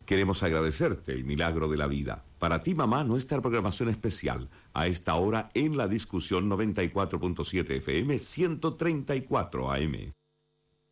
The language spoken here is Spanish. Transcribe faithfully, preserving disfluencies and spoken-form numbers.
Queremos agradecerte el milagro de la vida. Para ti, mamá, nuestra programación especial. A esta hora en la discusión noventa y cuatro punto siete F M, ciento treinta y cuatro A M.